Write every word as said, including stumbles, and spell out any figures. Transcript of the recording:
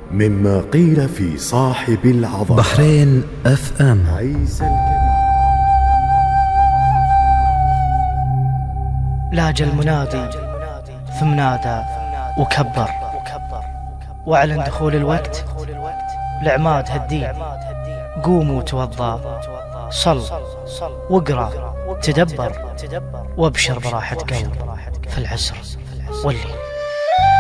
مما قيل في صاحب العظمة. بحرين اف ام. عيسى الكبير. لاج المنادي ثم نادى وكبر واعلن دخول الوقت لعماد هالدين. قوموا توضى، صل واقرأ تدبر وابشر براحة قلب في العسر والليل.